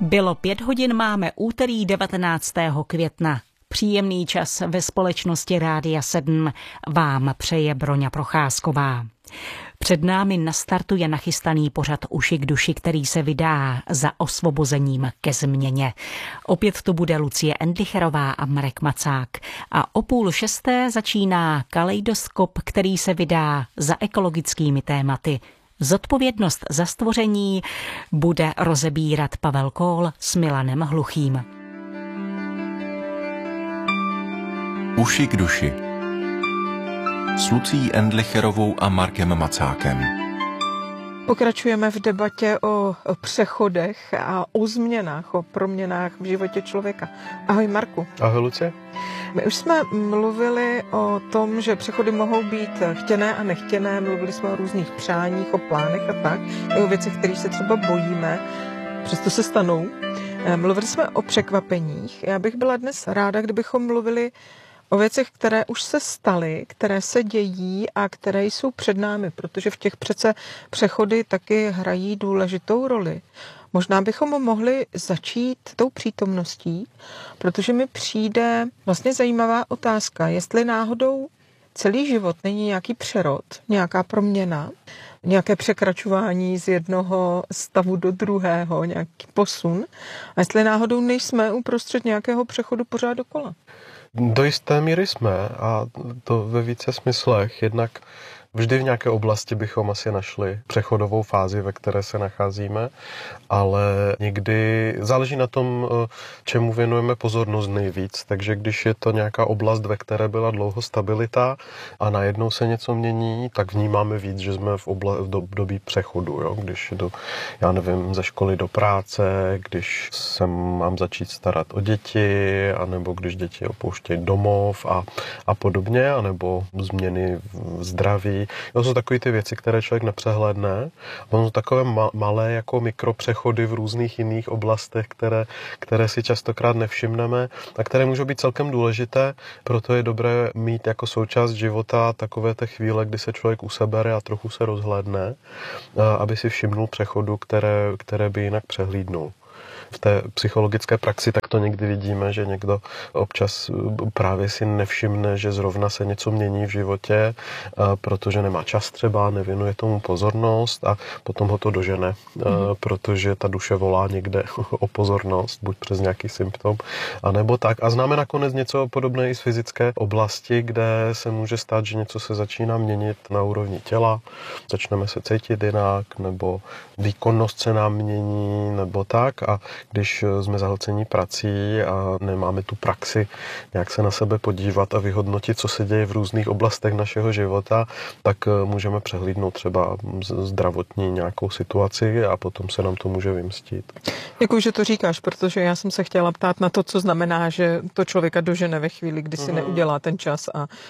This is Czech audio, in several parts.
Bylo 5 hodin, máme úterý 19. května. Příjemný čas ve společnosti Rádia 7 vám přeje Broňa Procházková. Před námi nastartuje nachystaný pořad Uši k duši, který se vydá za osvobozením ke změně. Opět to bude Lucie Endlicherová a Marek Macák. A o 5:30 začíná Kaleidoskop, který se vydá za ekologickými tématy. Zodpovědnost za stvoření bude rozebírat Pavel Kól s Milanem Hluchým. Uši k duši s Lucí Endlicherovou a Markem Macákem. Pokračujeme v debatě o přechodech a o změnách, o proměnách v životě člověka. Ahoj Marku. Ahoj Lucie. My už jsme mluvili o tom, že přechody mohou být chtěné a nechtěné, mluvili jsme o různých přáních, o plánech a tak, i o věcech, kterých se třeba bojíme, přesto se stanou. Mluvili jsme o překvapeních. Já bych byla dnes ráda, kdybychom mluvili o věcech, které už se staly, které se dějí a které jsou před námi, protože v těch přece přechody taky hrají důležitou roli. Možná bychom mohli začít tou přítomností, protože mi přijde vlastně zajímavá otázka, jestli náhodou celý život není nějaký přerod, nějaká proměna, nějaké překračování z jednoho stavu do druhého, nějaký posun, a jestli náhodou nejsme uprostřed nějakého přechodu pořád dokola. Do jisté míry jsme, a to ve více smyslech. Jednak vždy v nějaké oblasti bychom asi našli přechodovou fázi, ve které se nacházíme, ale někdy záleží na tom, čemu věnujeme pozornost nejvíc. Takže když je to nějaká oblast, ve které byla dlouho stabilita a najednou se něco mění, tak vnímáme víc, že jsme v období přechodu. Jo? Když jdu, já nevím, ze školy do práce, když se mám začít starat o děti, anebo když děti opouštějí domov a podobně, anebo změny v zdraví. To jsou takové ty věci, které člověk nepřehlédne. Ono jsou takové malé jako mikropřechody v různých jiných oblastech, které si častokrát nevšimneme a které můžou být celkem důležité. Proto je dobré mít jako součást života takové ty chvíle, kdy se člověk usebere a trochu se rozhlédne, aby si všimnul přechodu, které by jinak přehlídnul. V té psychologické praxi tak to někdy vidíme, že někdo občas právě si nevšimne, že zrovna se něco mění v životě, protože nemá čas třeba, nevěnuje tomu pozornost a potom ho to dožene, protože ta duše volá někde o pozornost, buď přes nějaký symptom, anebo tak. A známe nakonec něco podobné i z fyzické oblasti, kde se může stát, že něco se začíná měnit na úrovni těla, začneme se cítit jinak, nebo výkonnost se nám mění, nebo tak. A když jsme zahlcení prací a nemáme tu praxi nějak se na sebe podívat a vyhodnotit, co se děje v různých oblastech našeho života, tak můžeme přehlídnout třeba zdravotní nějakou situaci a potom se nám to může vymstít. Děkuji, že to říkáš, protože já jsem se chtěla ptát na to, co znamená, že to člověka dožene ve chvíli, kdy si neudělá ten čas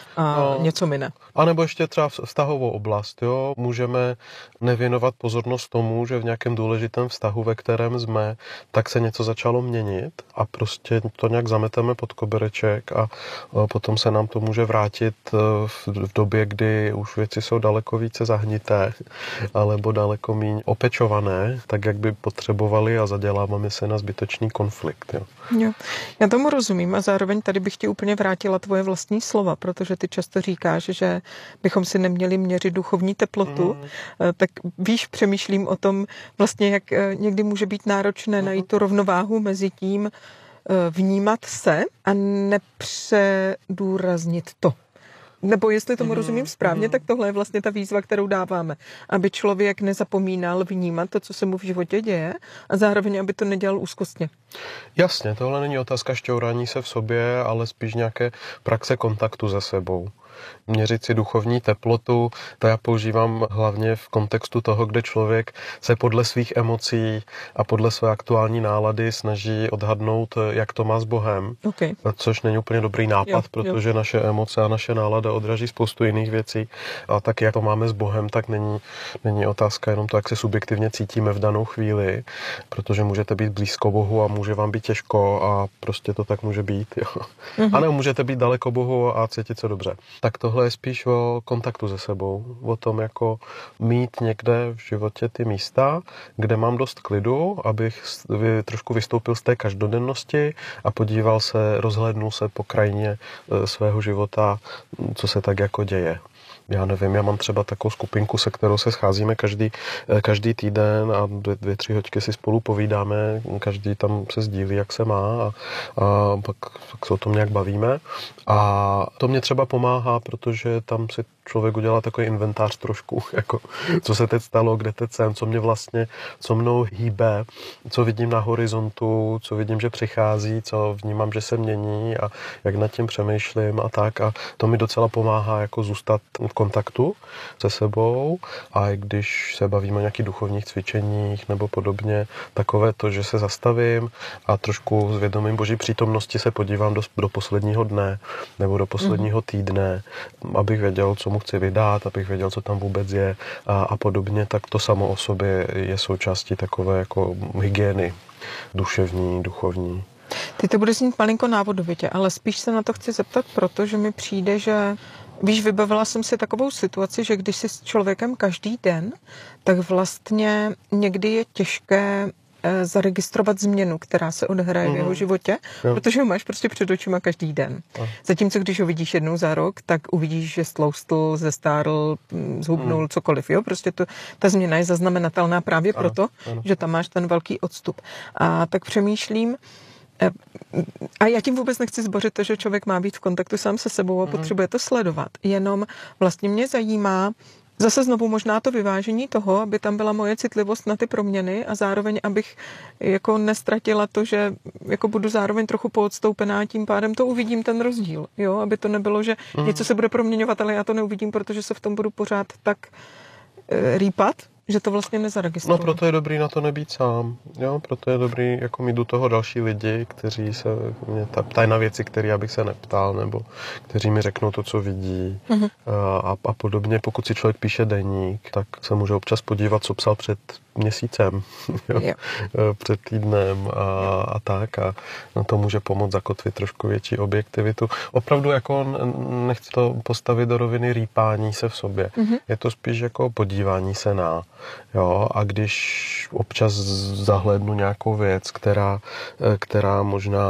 a něco mine. A nebo ještě třeba vztahovou oblast. Jo? Můžeme nevěnovat pozornost tomu, že v nějakém důležitém vztahu, ve kterém jsme, tak se něco začalo měnit a prostě to nějak zameteme pod kobereček a potom se nám to může vrátit v době, kdy už věci jsou daleko více zahnité alebo daleko méně opečované, tak jak by potřebovali a zaděláváme se na zbytečný konflikt. Jo. Já tomu rozumím a zároveň tady bych ti úplně vrátila tvoje vlastní slova, protože ty často říkáš, že bychom si neměli měřit duchovní teplotu, tak víš, přemýšlím o tom vlastně, jak někdy může být náročné najít tu rovnováhu mezi tím vnímat se a nepředůraznit to. Nebo jestli tomu rozumím správně, tak tohle je vlastně ta výzva, kterou dáváme. Aby člověk nezapomínal vnímat to, co se mu v životě děje a zároveň, aby to nedělal úzkostně. Jasně, tohle není otázka šťourání se v sobě, ale spíš nějaké praxe kontaktu se sebou. Měřit si duchovní teplotu, to já používám hlavně v kontextu toho, kde člověk se podle svých emocí a podle své aktuální nálady snaží odhadnout, jak to má s Bohem. Okay. Což není úplně dobrý nápad, protože naše emoce a naše nálada odraží spoustu jiných věcí. A tak, jak to máme s Bohem, tak není otázka jenom to, jak se subjektivně cítíme v danou chvíli, protože můžete být blízko Bohu a může vám být těžko a prostě to tak může být. Jo. A nebo můžete být daleko Bohu a cítit se dobře. tak tohle je spíš o kontaktu se sebou, o tom jako mít někde v životě ty místa, kde mám dost klidu, abych trošku vystoupil z té každodennosti a podíval se, rozhlédnul se po krajině svého života, co se tak jako děje. Já nevím, já mám třeba takovou skupinku, se kterou se scházíme každý týden a 2-3 hoďky si spolu povídáme, každý tam se sdílí, jak se má a pak se o tom nějak bavíme. A to mě třeba pomáhá, protože tam si člověk udělá takový inventář trošku, jako co se teď stalo, kde teď jsem, co mnou hýbe, co vidím na horizontu, co vidím, že přichází, co vnímám, že se mění a jak nad tím přemýšlím a tak. A to mi docela pomáhá jako zůstat v kontaktu se sebou a i když se bavíme o nějakých duchovních cvičeních nebo podobně, takové to, že se zastavím a trošku s vědomím Boží přítomnosti se podívám do posledního dne nebo do posledního týdne, abych věděl, co mu chci vydat, abych věděl, co tam vůbec je a podobně, tak to samo o sobě je součástí takové jako hygieny duševní, duchovní. Ty to bude znít malinko návodovitě, ale spíš se na to chci zeptat, protože mi přijde, že vybavila jsem si takovou situaci, že když jsi s člověkem každý den, tak vlastně někdy je těžké zaregistrovat změnu, která se odehraje v jeho životě, protože ho máš prostě před očima každý den. Zatímco když ho vidíš jednou za rok, tak uvidíš, že stloustl, zestárl, zhubnul, cokoliv. Jo? Prostě ta změna je zaznamenatelná právě proto, že tam máš ten velký odstup. A tak přemýšlím, a já tím vůbec nechci zbořit to, že člověk má být v kontaktu sám se sebou a potřebuje to sledovat. Jenom vlastně mě zajímá zase znovu možná to vyvážení toho, aby tam byla moje citlivost na ty proměny a zároveň, abych jako nestratila to, že jako budu zároveň trochu poodstoupená a tím pádem to uvidím ten rozdíl. Jo? Aby to nebylo, že něco se bude proměňovat, ale já to neuvidím, protože se v tom budu pořád tak rýpat, že to vlastně nezaregistruju. No proto je dobrý na to nebýt sám. Jo? Proto je dobrý jako mít do toho další lidi, kteří se mě ptají na věci, které já bych se neptal, nebo kteří mi řeknou to, co vidí a podobně. Pokud si člověk píše deník, tak se může občas podívat, co psal před měsícem, před týdnem a tak. A to může pomoct zakotvit trošku větší objektivitu. Opravdu jako nechci to postavit do roviny rýpání se v sobě. Je to spíš jako podívání se na. Jo, a když občas zahlédnu nějakou věc, která možná